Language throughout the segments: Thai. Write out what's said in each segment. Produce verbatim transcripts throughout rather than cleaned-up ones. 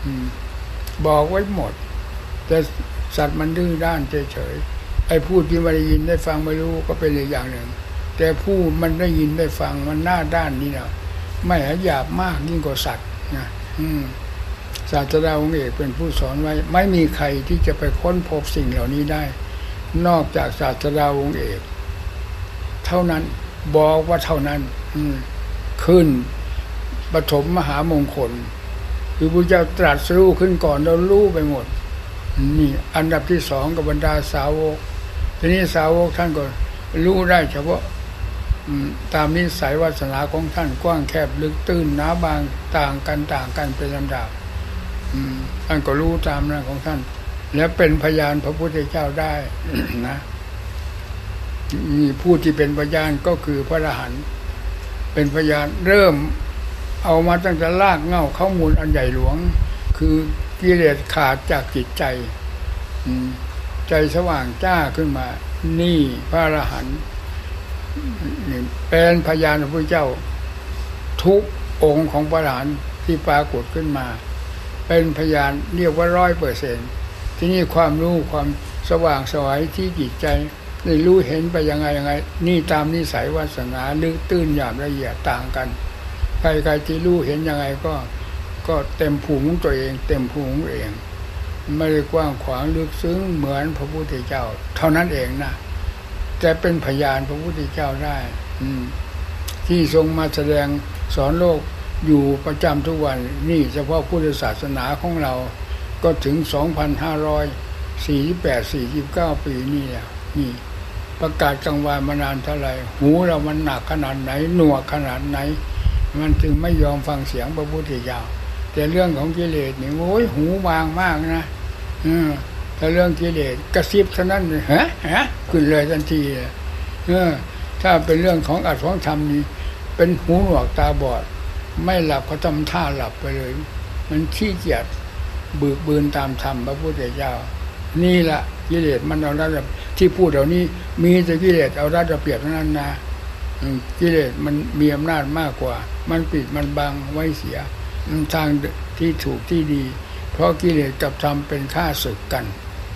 บอกไว้หมดแต่สัตว์มันดื้อด้านเฉยๆไอ้ผู้ที่ไม่ได้ยินได้ฟังไม่รู้ก็เป็นอีกอย่างหนึ่งแต่ผู้มันได้ยินได้ฟังมันหน้าด้านนี่นะไม่หยาบมากยิ่งกว่าสัตว์นะศาสดาองค์เอกเป็นผู้สอนไว้ไม่มีใครที่จะไปค้นพบสิ่งเหล่านี้ได้นอกจากศาสดาองค์เอกเท่านั้นบอกว่าเท่านั้นขึ้นปฐมมหามงคลคือพระเจ้าตรัสรู้ขึ้นก่อนเรารู้ไปหมดนี่อันดับที่สองกับบรรดาสาวกทีนี้สาวกท่านก็รู้ได้เฉพาะตามนิสัยวาสนาของท่านกว้างแคบลึกตื้นหนาบางต่างกันต่างกันเป็นลำดับท่านก็รู้ตามนั้นของท่านและเป็นพยานพระพุทธเจ้าได้ นะมีผู้ที่เป็นพยานก็คือพระอรหันต์เป็นพยานเริ่มเอามาตั้งแต่รากเหง้าข้อมูลอันใหญ่หลวงคือกิเลสขาดจากจิตใจใจสว่างจ้าขึ้นมานี่พระอรหันต์เป็นพยานพระพุทธเจ้าทุกองค์ของพระอรหันต์ที่ปรากฏขึ้นมาเป็นพยานเรียกว่าร้อยเปอร์เซ็นต์ที่นี่ความรู้ความสว่างไสวที่จิตใจได้รู้เห็นไปยังไงยังไงนี่ตามนิสัยวาสนาลึกตื้นหยาบละเอียดต่างกันใครๆที่รู้เห็นยังไงก็ก็เต็มภูมิของตัวเองเต็มภูมิของเองไม่ได้กว้างขวางลึกซึ้งเหมือนพระพุทธเจ้าเท่านั้นเองนะแต่เป็นพยานพระพุทธเจ้าได้ที่ทรงมาแสดงสอนโลกอยู่ประจำทุกวันนี่เฉพาะพุทธศาสนาของเราก็ถึง สองพันห้าร้อยสี่สิบแปด สี่สิบเก้า ปีนี่แล้วนี่ประกาศกลางวันมานานเท่าไหร่หูเรามันหนักขนาดไหนหนวกขนาดไหนมันจึงไม่ยอมฟังเสียงพระพุทธเจ้าแต่เรื่องของกิเลสนี่โอ้ยหูบางมากนะเออถ้าเรื่องกิเลสกระซิบเท่านั้นฮะฮะขึ้นเลยทันทีเออถ้าเป็นเรื่องของอัตถของธรรมนี่เป็นหูหนวกตาบอดไม่หลับก็ทำท่าหลับไปเลยมันขี้เกียจบึกบืนตามธรรมพระพุทธเจ้านี่แหละกิเลสมันเอาได้ที่พูดเหล่านี้มีแต่กิเลสเอาได้จะเปรียบเท่านั้นนะกิเลสมันมีอำนาจมากกว่ามันปิดมันบังไว้เสียทางที่ถูกที่ดีเพราะกิเลสกับธรรมเป็นข้าศึกกัน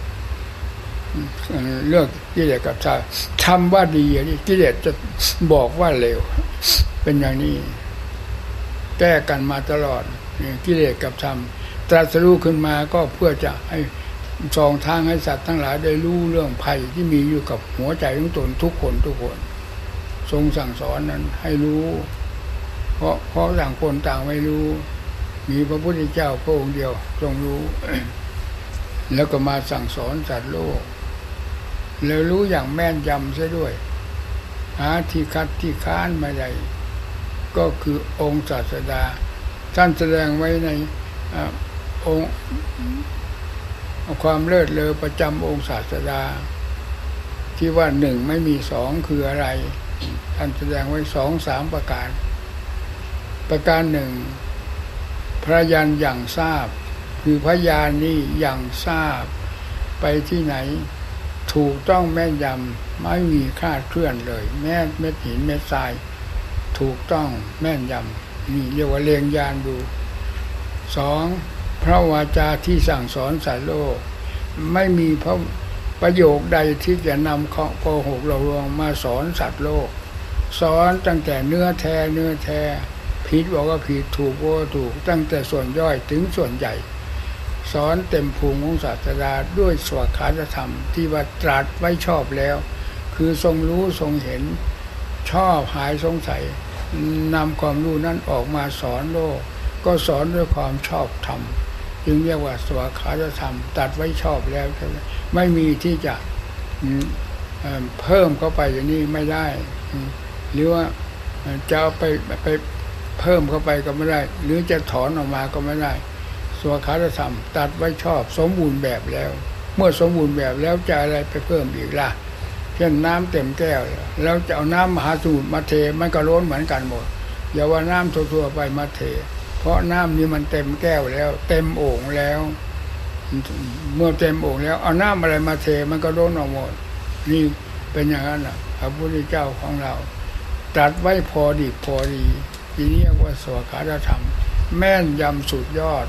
เลือกกิเลสกับธรรมธรรมว่าดีนี่กิเลสจะบอกว่าเลวเป็นอย่างนี้แก้กันมาตลอดกิเลสกับธรรมตรัสรู้ขึ้นมาก็เพื่อจะให้ส่องทางให้สัตว์ทั้งหลายได้รู้เรื่องภัยที่มีอยู่กับหัวใจของตนทุกคนทุกคนทรงสั่งสอนนั้นให้รู้เพราะเพราะต่างคนต่างไม่รู้มีพระพุทธเจ้าพระองค์เดียวทรงรู้ แล้วก็มาสั่งสอนสัตว์โลกแล้วรู้อย่างแม่นยำซะด้วยหาที่คัดที่ค้านไม่ได้ก็คือองค์ศาสดาท่านแสดงไว้ในองค์ความเลิศเลอประจำองค์ศาสดาที่ว่าหนึ่งไม่มีสองคืออะไรท่านแสดงไว้สองสามประการประการหนึ่งพระญาณอย่างทราบคือพระญาณนี่อย่างทราบไปที่ไหนถูกต้องแม่นยำไม่มีคลาดเคลื่อนเลยแม้เม็ดหินเม็ดทรายถูกต้องแม่นยำนี่เรียกว่าเลียงญาณดูสองพระวาจาที่สั่งสอนสัตว์โลกไม่มีพระประโยคใดที่จะนำข้อโกหกเราลวงมาสอนสัตว์โลกสอนตั้งแต่เนื้อแท้เนื้อแท้ผิดบอกว่าผิดถูกว่าถูกตั้งแต่ส่วนย่อยถึงส่วนใหญ่สอนเต็มภูมิของศาสดาด้วยสวขาธรรมที่ว่าตรัสไว้ชอบแล้วคือทรงรู้ทรงเห็นชอบหายสงสัยนำความรู้นั้นออกมาสอนโลกก็สอนด้วยความชอบธรรมจึงเรียกว่าสวขาธรรมตัดไว้ชอบแล้วไม่มีที่จะเพิ่มเข้าไปอย่างนี้ไม่ได้หรือว่าจะเอาไปไปเพิ่มเข้าไปก็ไม่ได้หรือจะถอนออกมาก็ไม่ได้สวขาธรรมตัดไว้ชอบสมบูรณ์แบบแล้วเมื่อสมบูรณ์แบบแล้วจะอะไรไปเพิ่มอีกล่ะเช่นน้ำเต็มแก้วแล้วจะเอาน้ำมหาสมุทรมาเทมันก็ล้นเหมือนกันหมดอย่าว่าน้ำทั่วๆไปมาเทเพราะน้ำนี้มันเต็มแก้วแล้วเต็มโอ่งแล้วเมื่อเต็มโอ่งแล้วเอาน้ำอะไรมาเทมันก็ล้นออกหมดนี่เป็นอย่างนั้นน่ะพระพุทธเจ้าของเราตรัสไว้พอดีพอดีที่เรียกว่าสวขาธรรมแม่นยำสุดยอดค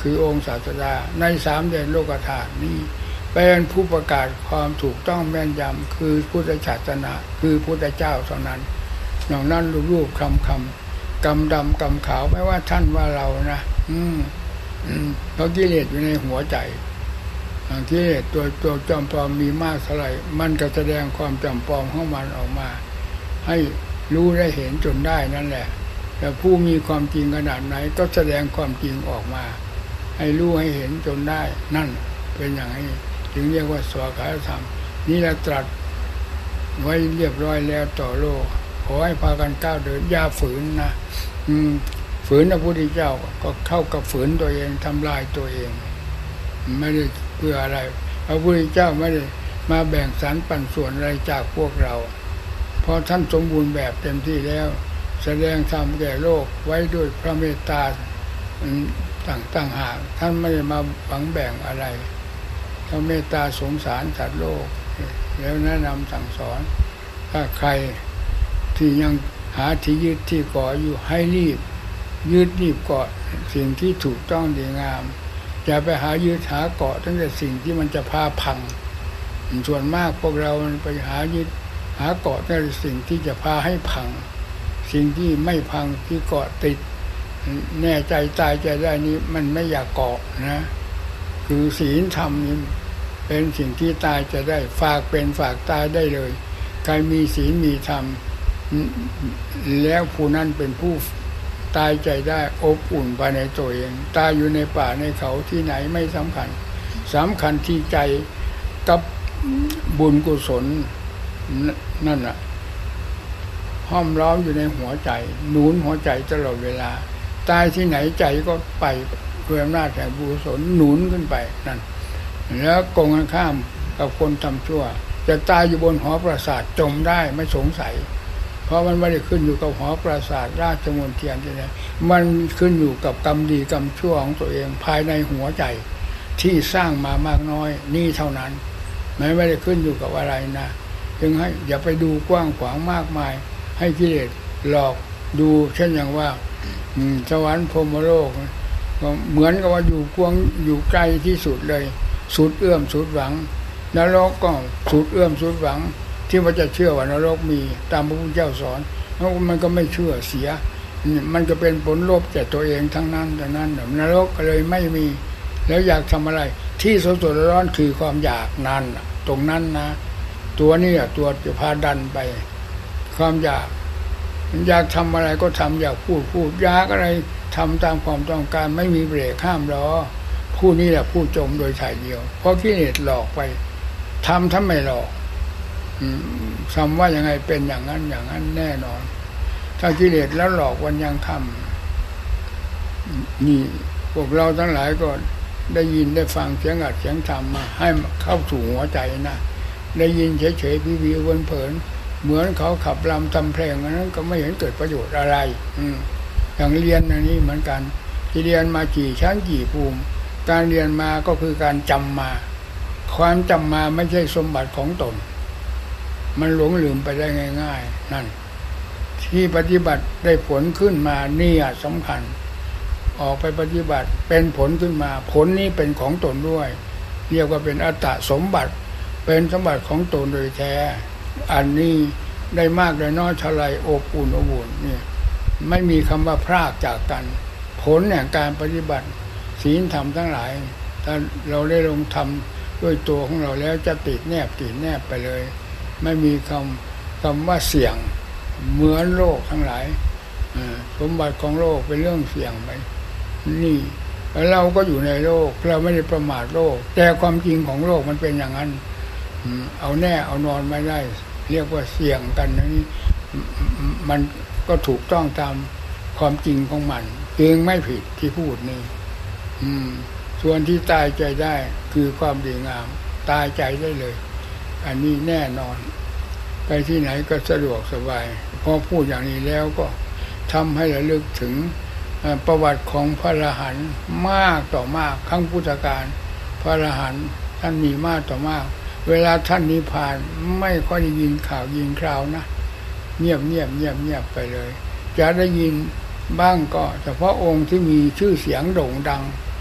คือองค์ศาสดาในสามแดนโลกธาตุนี้เป็นผู้ประกาศความถูกต้องแม่นยำคือพุทธศาสนาคือพุทธเจ้าเท่านั้นนอกนั้นรูปๆคำคำกำดำกำขาวไม่ว่าท่านว่าเรานะอืมอืมเพราะกิเลสอยู่ในหัวใจกิเลสตัวตัวจอมปลอมมีมากเท่าไหร่มันก็แสดงความจอมปลอมของมันออกมาให้รู้ได้เห็นจนได้นั่นแหละแต่ผู้มีความจริงขนาดไหนก็แสดงความจริงออกมาให้รู้ให้เห็นจนได้นั่นเป็นอย่างนี้จึงเรียกว่าสวากขาธรรมนี่เราตรัสไว้เรียบร้อยแล้วต่อโลกขอให้พากันก้าวเดินอย่าฝืนนะอืมฝืนพระพุทธเจ้าก็เข้ากับฝืนตัวเองทำลายตัวเองไม่ได้เพื่ออะไรพระพุทธเจ้าไม่ได้มาแบ่งสรรปันส่วนอะไรจากพวกเราเพราะท่านสมบูรณ์แบบเต็มที่แล้วแสดงธรรมแก่โลกไว้ด้วยพระเมตตาต่างๆหากท่านไม่ได้มาฝังแบ่งอะไรพระเมตตาสงสารสัตว์โลกแล้วแนะนำสั่งสอนถ้าใครที่ยังหาที่ยึดที่เกาะอยู่ให้รีบยึดรีบเกาะสิ่งที่ถูกต้องดีงามอย่าไปหายึดหาเกาะตั้งแต่สิ่งที่มันจะพาพังส่วนมากพวกเราไปหายึดหาเกาะตั้งแต่สิ่งที่จะพาให้พังสิ่งที่ไม่พังที่เกาะติดแน่ใจตายใจได้นี้มันไม่อยากเกาะนะคือศีลธรรมนี่เป็นสิ่งที่ตายจะได้ฝากเป็นฝากตายได้เลยใครมีศีลมีธรรมแล้วผู้นั้นเป็นผู้ตายใจได้อบอุ่นภายในตัวเองตายอยู่ในป่าในเขาที่ไหนไม่สำคัญสำคัญที่ใจกับบุญกุศลนั่นน่ะห้อมล้อมอยู่ในหัวใจหนุนหัวใจตลอดเวลาตายที่ไหนใจก็ไปด้วยอำนาจแห่งบุญกุศลหนุนขึ้นไปนั่นแล้วกงกันข้ามกับคนทำชั่วจะตายอยู่บนหอปราสาทจมได้ไม่สงสัยเพราะมันไม่ได้ขึ้นอยู่กับหอปราสาทราชมณฑลที่ไหนมันขึ้นอยู่กับกรรมดีกรรมชั่วของตัวเองภายในหัวใจที่สร้างมามากน้อยนี่เท่านั้นไม่ไม่ได้ขึ้นอยู่กับอะไรนะจึงให้อย่าไปดูกว้างขวางมากมายให้กิเลสหลอกดูเช่นอย่างว่าสวรรค์พรหมโลกก็เหมือนกับว่าอยู่กว้างอยู่ไกลที่สุดเลยสุดเอื้อมสุดหวังนรกก็สุดเอื้อมสุดหวังที่ว่าจะเชื่อว่านรกมีตามพระพุทธเจ้าสอนแล้วมันก็ไม่เชื่อเสียมันก็เป็นผลลบแต่ตัวเองทั้งนั้นดังนั้นนรกก็เลยไม่มีแล้วอยากทำอะไรที่สดๆร้อนๆคือความอยากนั้นตรงนั้นนะตัวนี้ตัวจะพาดันไปความอยากอยากทำอะไรก็ทำอยากพูดพูดอยากอะไรทำตามความต้องการไม่มีเบรกห้ามล้อผู้นี้แหละผู้จมโดยถ่ายเดียวเพราะกิเลสหลอกไปทำทำไม่หลอกทำว่ายังไงเป็นอย่างนั้นอย่างนั้นแน่นอนถ้ากิเลสแล้วหลอกวันยังคำนี่พวกเราทั้งหลายก็ได้ยินได้ฟังเสียงอัดเสียงธรรมมาให้เข้าสู่หัวใจนะได้ยินเฉยๆวิวๆวนเผินเหมือนเขาขับลำทำเพลงนั้นก็ไม่เห็นเกิดประโยชน์อะไรอืมอย่างเรียนอันนี้เหมือนกันที่เรียนมากี่ชั้นกี่ภูมิการเรียนมาก็คือการจำมาความจำมาไม่ใช่สมบัติของตนมันหลงลืมไปได้ง่ายๆนั่นที่ปฏิบัติได้ผลขึ้นมานี่สำคัญออกไปปฏิบัติเป็นผลขึ้นมาผลนี้เป็นของตนด้วยเรียกว่าเป็นอัตตสมบัติเป็นสมบัติของตนโดยแท้อันนี้ได้มากได้น้อยเท่าไรอบอุ่นอบอุ่นนี่ไม่มีคำว่าพรากจากกันผลแห่งการปฏิบัติศีลธรรมทั้งหลายถ้าเราได้ลงทำด้วยตัวของเราแล้วจะติดแนบติดแนบไปเลยไม่มีคำคำว่าเสี่ยงเหมือนโลกทั้งหลายสมบัติของโลกเป็นเรื่องเสี่ยงไปนี่เราก็อยู่ในโลกเราไม่ได้ประมาทโลกแต่ความจริงของโลกมันเป็นอย่างนั้นเอาแน่เอานอนไม่ได้เรียกว่าเสี่ยงกันนี่มันก็ถูกต้องตามความจริงของมันเองไม่ผิดที่พูดนี่ส่วนที่ตายใจได้คือความดีงามตายใจได้เลยอันนี้แน่นอนไปที่ไหนก็สะดวกสบายพอพูดอย่างนี้แล้วก็ทำให้ระลึกถึงประวัติของพระอรหันต์มากต่อมากครั้งพุทธกาลพระอรหันต์ท่านมีมากต่อมากเวลาท่านนิพพานไม่ค่อยได้ยินข่าวยินคราวนะเงียบเงียบเงียบเงียบไปเลยจะได้ยินบ้างก็เฉพาะองค์ที่มีชื่อเสียงโด่งดัง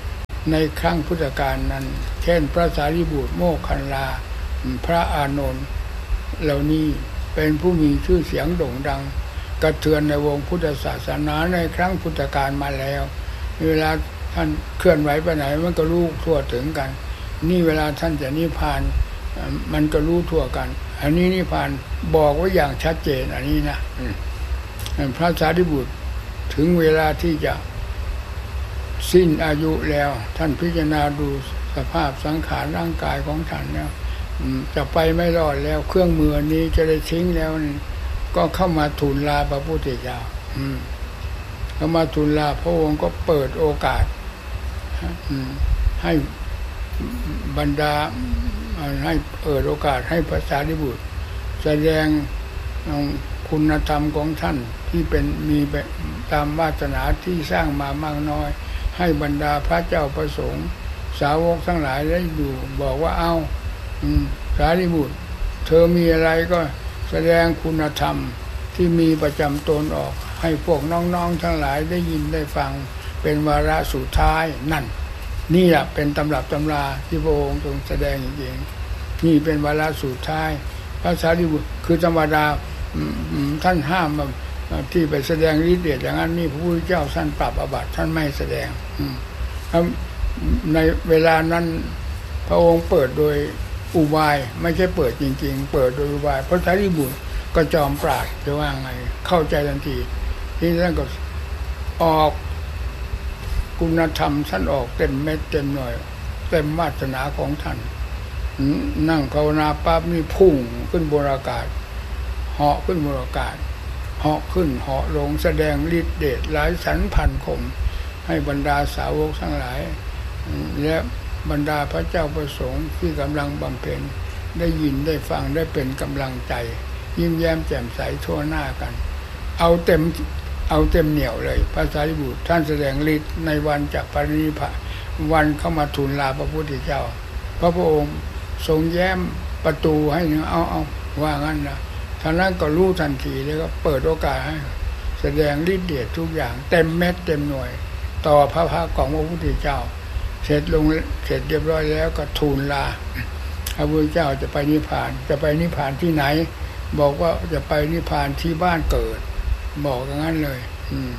ในครั้งพุทธกาลนั้น เช่นพระสารีบุตรโมคคัลลาพระอานนท์เหล่านี้เป็นผู้มีชื่อเสียงโด่งดังกระเทือนในวงพุทธศาสนาในครั้งพุทธกาลมาแล้วเวลาท่านเคลื่อนไหวไปไหนมันก็รู้ทั่วถึงกันนี่เวลาท่านจะนิพพานมันก็รู้ทั่วกันอันนี้นิพพานบอกไว้อย่างชัดเจนอันนี้นะพระสารีบุตรถึงเวลาที่จะสิ้นอายุแล้วท่านพิจารณาดูสภาพสังขารร่างกายของท่านแล้วจะไปไม่รอดแล้วเครื่องมือนี้จะได้ทิ้งแล้วก็เข้ามาทูลลาพระพุทธเจ้าเข้ามาทูลลาพระองค์ก็เปิดโอกาสให้บรรดาให้เปิดโอกาสให้พระสารีบุตรแสดงคุณธรรมของท่านที่เป็นมีตามวาสนาที่สร้างมามากน้อยให้บรรดาพระเจ้าประสงค์สาวกทั้งหลายได้ดูบอกว่าเอาสารีบุตรเธอมีอะไรก็แสดงคุณธรรมที่มีประจำตนออกให้พวกน้องๆทั้งหลายได้ยินได้ฟังเป็นวาระสุดท้ายนั่นนี่แหละเป็นตำรับตำราที่พระองค์ทรงแสดงจริงๆนี่เป็นวาระสุดท้ายพระสารีบุตรคือธรรมดาท่านห้ามที่ไปแสดงฤทธิ์เดชอย่างนั้นนี่พระพุทธเจ้าท่านปรับอาบัติท่านไม่แสดงในเวลานั้นพระองค์เปิดโดยอุบายไม่ใช่เปิดจริงๆเปิดโดยอุบายพระสารีบุตรก็จอมปราชญ์จะว่าไงเข้าใจทันทีที่ท่านก็ออกคุณธรรมท่านออกเต็มเม็ดเต็มหน่วยเต็มวาสนาของท่านนั่งภาวนาปั๊บนี่พุ่งขึ้นบนอากาศเหาะขึ้นบนอากาศเหาะขึ้นเหาะลงแสดงฤทธิ์เดชหลายสันพันข่มให้บรรดาสาวกทั้งหลายและบรรดาพระเจ้าประสงค์ที่กำลังบำเพ็ญได้ยินได้ฟังได้เป็นกำลังใจยิ้มแย้มแจ่มใสทั่วหน้ากันเอาเต็มเอาเต็มเหนี่ยวเลยพระสารีบุตรท่านแสดงฤทธิ์ในวันจากปรินิพพานวันเข้ามาทูลลาพระพุทธเจ้าพระพุทธองค์ทรงแย้มประตูให้เอาเอาว่างั้นนะท่านนั้นก็รู้ทันทีแล้วก็เปิดโอกาสให้แสดงฤทธิ์เดชทุกอย่างเต็มเม็ดเต็มหน่วยต่อพระพักของพระพุทธเจ้าเสร็จลงเสร็จเรียบร้อยแล้วก็ทูลลาพระพุทธเจ้าจะไปนิพพานจะไปนิพพานที่ไหนบอกว่าจะไปนิพพานที่บ้านเกิดบอกอย่างนั้นเลยอืม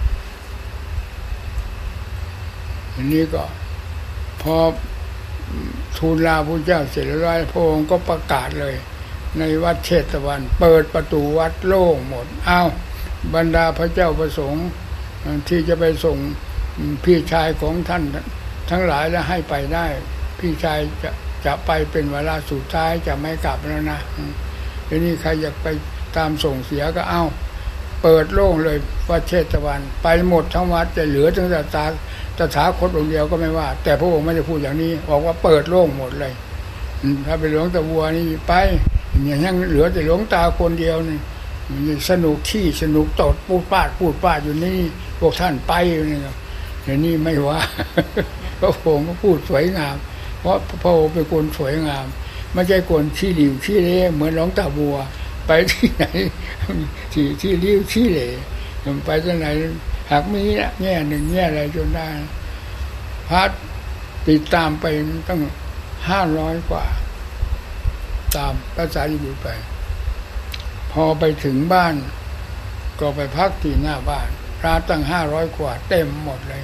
อันนี้ก็พอทูลลาพระพุทธเจ้าเสร็จแล้วพระองค์ก็ประกาศเลยในวัดเชตวันเปิดประตูวัดโล่งหมดอ้าวบรรดาพระเจ้าประสงค์ที่จะไปส่งพี่ชายของท่านทั้งหลายแล้วให้ไปได้พี่ชายจะจะไปเป็นเวลาสุดท้ายจะไม่กลับแล้วนะทีนี้ใครอยากไปตามส่งเสียก็เอาเปิดโล่งเลยวัดเชตวันไปหมดทั้งวัดจะเหลือตั้งแต่ตาตถาคตองค์เดียวก็ไม่ว่าแต่พระองค์ไม่ได้พูดอย่างนี้บอกว่าเปิดโล่งหมดเลยถ้าเป็นหลวงตาบัวนี่ไปอย่างนั้นเหลือแต่หลวงตาคนเดียวนี่สนุกที่สนุกตดพูดปาดพูดปาดอยู่นี่พวกท่านไปนี่ครับอย่างนี้ไม่ว่าพระองค์ก็พูดสวยงามเพราะพระองค์เป็นคนสวยงามไม่ใช่คนขี้หลิวขี้เล่เหมือนหลวงตาบัวไปที่ไหนที่ที่ริ้วขี้เล่ไปที่ไหนหากมีแง่หนึ่งแง่อะไรจนได้พัดติดตามไปตั้งห้าร้อยกว่าตามพระสารีบุตรไปพอไปถึงบ้านก็ไปพักที่หน้าบ้านพระตั้งห้าร้อยกว่าเต็มหมดเลย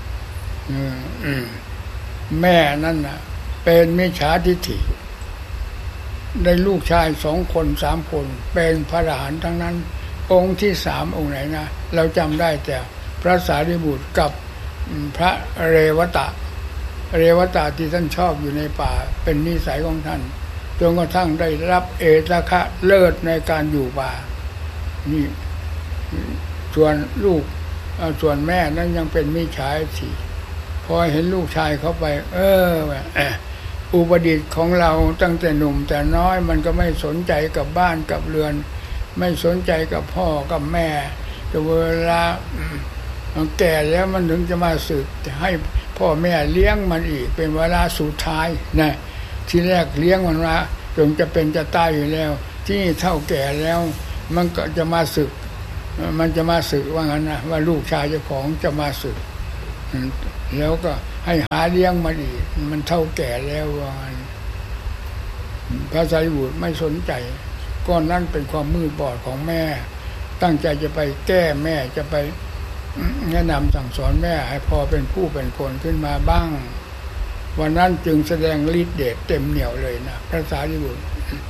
แม่นั่นน่ะเป็นมิจฉาทิฏฐิได้ลูกชายสองคนสามคนเป็นพระอรหันต์ทั้งนั้นองค์ที่สามองค์ไหนนะเราจำได้แต่พระสารีบุตรกับพระเรวตะเรวตะที่ท่านชอบอยู่ในป่าเป็นนิสัยของท่านจนกระทั่งได้รับเอตคะเลิศในการอยู่ป่านี่ส่วนลูกส่วนแม่นั้นยังเป็นมิจฉาทิฏฐิพอเห็นลูกชายเขาไปเอออุปดิษฐ์ของเราตั้งแต่หนุ่มแต่น้อยมันก็ไม่สนใจกับบ้านกับเรือนไม่สนใจกับพ่อกับแม่แต่เวลาแก่แล้วมันถึงจะมาสึกให้พ่อแม่เลี้ยงมันอีกเป็นเวลาสุดท้ายนะที่แรกเลี้ยงมันมาจนจะเป็นจะตายอยู่แล้วที่นี่เท่าแก่แล้วมันก็จะมาสึกมันจะมาสึกว่างั้นนะว่าลูกชายเจ้าของจะมาสึกแล้วก็ให้หาเลี้ยงมันอีกมันเท่าแก่แล้วว่าพระสารีบุตรไม่สนใจก้อนนั้นเป็นความมืดบอดของแม่ตั้งใจจะไปแก้แม่จะไปแนะนำสั่งสอนแม่ให้พอเป็นผู้เป็นคนขึ้นมาบ้างวันนั้นจึงแสดงฤทธิ์เดชเต็มเหนี่ยวเลยนะพระสารีบุตร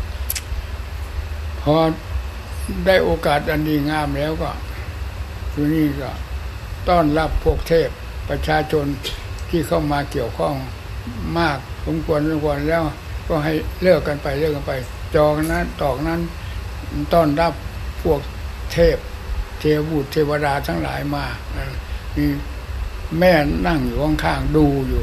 พอได้โอกาสอันดีงามแล้วก็ทีนี้ก็ต้อนรับพวกเทพประชาชนที่เข้ามาเกี่ยวข้องมากสมควรสมควรแล้วก็ให้เลิกกันไปเลิกกันไปจองนั้นตอกนั้นต้อนรับพวกเทพเทวบุตรเทวดาทั้งหลายมามีแม่นั่งอยู่ข้างๆดูอยู่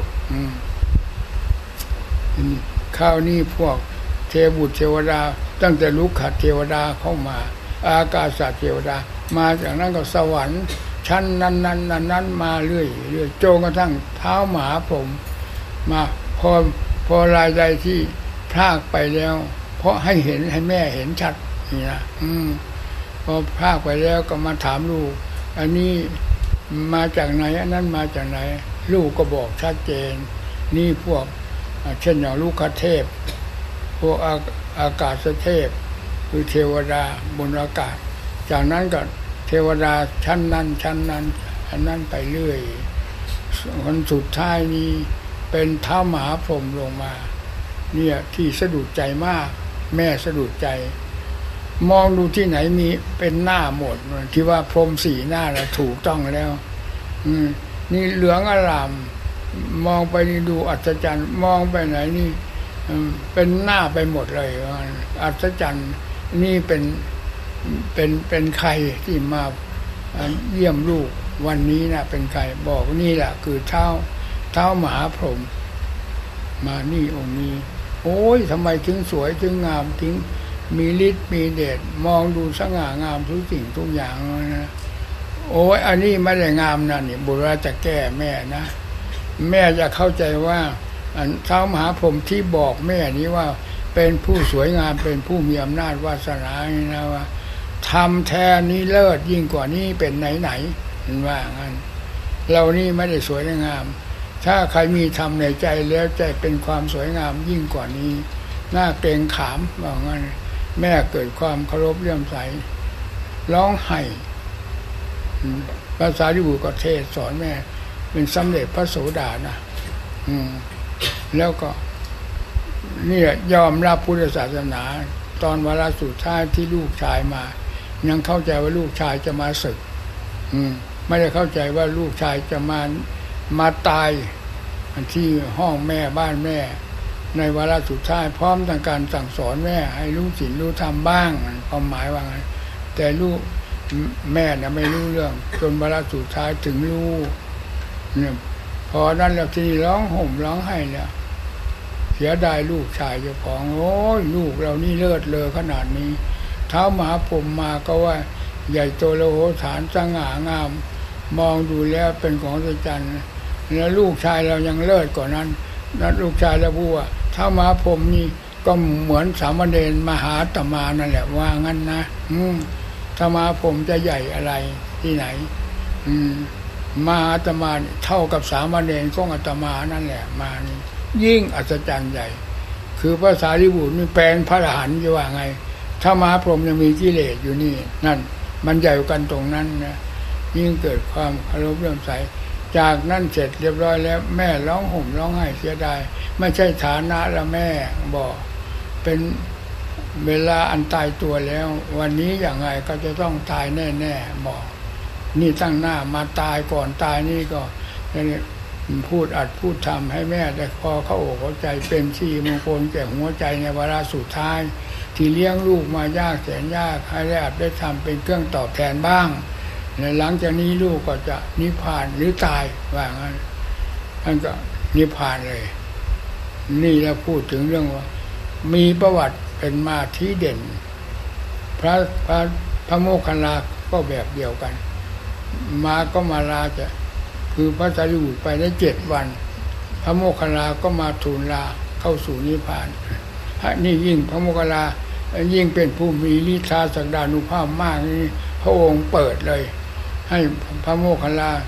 คราวนี้พวกเทวบุตรเทวดาตั้งแต่ลุกขัดเทวดาเข้ามาอากาศเทวดามาจากนั้นก็สวรรค์ชั้นนั้นนั้นนั้นนั้นมาเรื่อยเรื่อยโจงกระทั่งเท้าหมาผมมาพอพอรายใดที่พลากไปแล้วเพราะให้เห็นให้แม่เห็นชัดนี่นะอืมพอพลากไปแล้วก็มาถามลูกอันนี้มาจากไหนอันนั้นมาจากไหนลูกก็บอกชัดเจนนี่พวกเช่นอย่างลูกคเทพพวกอาอากาศเทพคือเทวดาบนอากาศจากนั้นก็เทวดาชั้นนั้นชั้นนั้นอันนั้นไปเรื่อยคนสุดท้ายนี้เป็นท้าวมหาพรหมลงมาเนี่ยที่สะดุดใจมากแม่สะดุดใจมองดูที่ไหนมีเป็นหน้าหมดที่ว่าพรหมสี่หน้าแล้วถูกต้องแล้วอืมนี่เหลืองอร่ามมองไปนี่ดูอัศจรรย์มองไปไหนนี่เป็นหน้าไปหมดเลยอัศจรรย์นี่เป็นเป็นเป็นใครที่มาเยี่ยมลูกวันนี้นะเป็นใครบอกนี่แหละคือเท้าเท้ามหาพรหมมานี่องค์นี้โอ้ยทำไมถึงสวยถึงงามถึงมีฤทธิ์มีเดชมองดูสง่างามทุกสิ่งทุกอย่างนะโอ้ยอันนี้ไม่ได้งามนะนี่บุรุษจะแก้แม่นะแม่จะเข้าใจว่าเท้ามหาพรหมที่บอกแม่นี้ว่าเป็นผู้สวยงามเป็นผู้มีอำนาจวาสนานะว่าทำแท้นี้เลิศยิ่งกว่านี้เป็นไหนไหนเห็นว่างั้นเรานี่ไม่ได้สวยงามถ้าใครมีธรรมในใจแล้วใจเป็นความสวยงามยิ่งกว่านี้น่าเกรงขามว่างั้นแม่เกิดความเคารพเลื่อมใสร้องไห้ภาษาดิบุก็เทศสอนแม่เป็นสำเร็จพระโสดานะอืมแล้วก็นี่ยอมรับพุทธศาสนาตอนวาระสุดท้ายที่ลูกชายมายังเข้าใจว่าลูกชายจะมาศึกอืมไม่ได้เข้าใจว่าลูกชายจะมามาตายที่ห้องแม่บ้านแม่ในวาระสุดท้ายพร้อมทั้งการสั่งสอนแม่ให้รู้ศีลรู้ธรรมบ้างความหมายว่าไงแต่ลูกแม่น่ะไม่รู้เรื่องจนวาระสุดท้ายถึงรู้เนี่ยพอนั้นแล้วทีนี้ร้องห่มร้องไห้เนี่ยเสียดายลูกชายเจ้าของโอ้ยลูกเรานี่เลิศเลอขนาดนี้เท้ามหาพรหมมาก็ว่าใหญ่โตโลโหฐานสง่างามมองดูแล้วเป็นของอัศจรรย์แล้วลูกชายเรายังเลิศกว่านั้นนั้นลูกชายเราพูดว่าเท้ามหาพรหมนี่ก็เหมือนสามเณรมหาตมานั่นแหละว่างั้นนะอืมถ้ามหาพรหมจะใหญ่อะไรที่ไหนอืมมหาตมาเท่ากับสามเณรของอาตมานั่นแหละมานี่ยิ่งอัศจรรย์ใหญ่คือพระสารีบุตรนี่แปลงพระอรหันต์จะว่าไงถ้ามหาพรหมยังมีกิเลสอยู่นี่นั่นมันใหญ่กันตรงนั้นนะยิ่งเกิดความเคารพเลื่อมใสจากนั้นเสร็จเรียบร้อยแล้วแม่ร้องห่มร้องไห้เสียดายไม่ใช่ฐานะละแม่บอกเป็นเวลาอันตายตัวแล้ววันนี้อย่างไรก็จะต้องตายแน่ๆบอกนี่ตั้งหน้ามาตายก่อนตายนี่ก็พูดอัดพูดทำให้แม่ได้พอเข้าอกเข้าใจเป็นชีมงคลแก่หัวใจในวาระสุดท้ายที่เลี้ยงลูกมายากแสนยากให้ได้อัดได้ทำเป็นเครื่องตอบแทนบ้างในหลังจากนี้ลูกก็จะนิพพานหรือตายว่างั้นท่านก็นิพพานเลยนี่เราพูดถึงเรื่องว่ามีประวัติเป็นมาที่เด่นพระพระพระโมคคัลลาก็แบบเดียวกันมาก็มาลาจะคือพระสารีบุตรไปได้เจ็ดวันพระโมคคัลลาก็มาทูลลาเข้าสู่นิพพานนี่ยิ่งพระโมคคัลลายิ่งเป็นผู้มีฤทธาศักดานุภาพมากนี่พระองค์เปิดเลยให้พระโมคคัลลา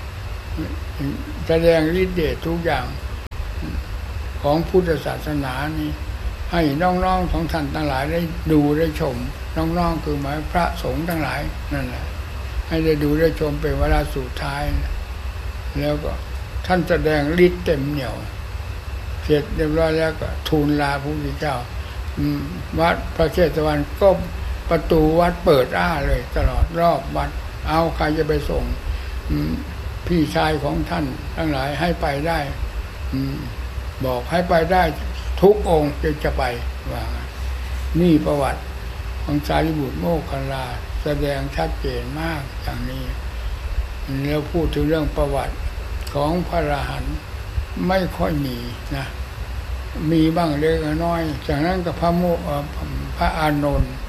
แสดงฤทธิ์เดชทุกอย่างของพุทธศาสนานี้ให้น้องๆของท่านทั้งหลายได้ดูได้ชมน้องๆคือหมายพระสงฆ์ทั้งหลายนั่นแหละให้ได้ดูได้ชมเป็นเวลาสุดท้ายแล้วก็ท่านแสดงฤทธิ์เต็มเหนี่ยวเสร็จเรียบร้อยแล้วก็ทูลลาพระพุทธเจ้าวัดพระเชตวันก็ประตูวัดเปิดอ้าเลยตลอดรอบวัดเอาใครจะไปส่งพี่ชายของท่านทั้งหลายให้ไปได้บอกให้ไปได้ทุกองค์จะจะไปว่านี่ประวัติของสารีบุตรโมคคัลลาแสดงชัดเจนมากอย่างนี้แล้วพูดถึงเรื่องประวัติของพระอรหันต์ไม่ค่อยมีนะมีบ้างเล็กน้อยจากนั้นก็พระโมพระอานนท์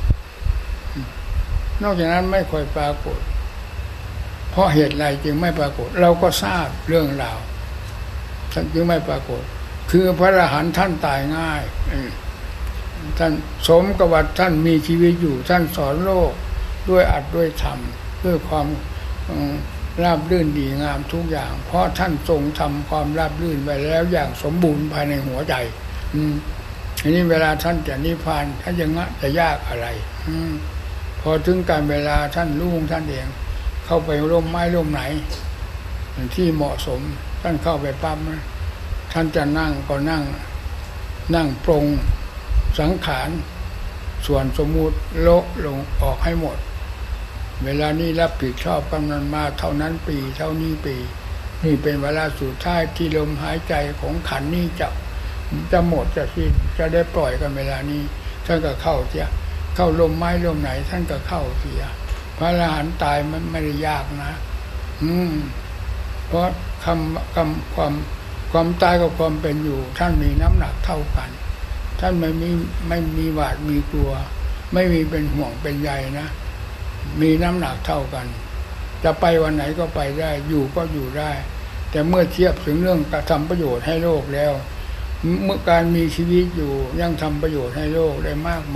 นอกจากนั้นไม่ค่อยปรากฏเพราะเหตุไรจึงไม่ปรากฏเราก็ทราบเรื่องราวท่านจึงไม่ปรากฏคือพระอรหันต์ท่านตายง่ายท่านสมกับว่าท่านมีชีวิตอยู่ท่านสอนโลกด้วยอัดด้วยธรรมด้วยความราบรื่นดีงามทุกอย่างเพราะท่านทรงทำความราบรื่นไว้แล้วอย่างสมบูรณ์ภายในหัวใจอืมอันนี้เวลาท่านจะนิพพานท่านยังจะยากอะไรอืมพอถึงการเวลาท่านรู้ท่านเองเข้าไปร่มไม้ร่มไหนที่เหมาะสมท่านเข้าไปปั๊บท่านจะนั่งก็นั่งนั่งปรงสังขารส่วนสมมุติโละลงออกให้หมดเวลานี้รับผิดชอบกำนันมาเท่านั้นปีเท่านี้ปีนี่เป็นเวลาสุดท้ายที่ลมหายใจของขันนี้จะจะหมดจะสิ้นจะได้ปล่อยกันเวลานี้ท่านก็เข้าเสียเข้าลมไม้ลมไหนท่านก็เข้าเสียพระอรหันต์ตายมันไม่ได้ยากนะอืมเพราะคำคำความความตายกับความเป็นอยู่ท่านมีน้ำหนักเท่ากันท่านไม่มีไม่มีหวาดมีกลัวไม่มีเป็นห่วงเป็นใยนะมีน้ำหนักเท่ากันจะไปวันไหนก็ไปได้อยู่ก็อยู่ได้แต่เมื่อเทียบถึงเรื่องการทำประโยชน์ให้โลกแล้วเมื่อการมีชีวิตอยู่ยังทำประโยชน์ให้โลกได้มาก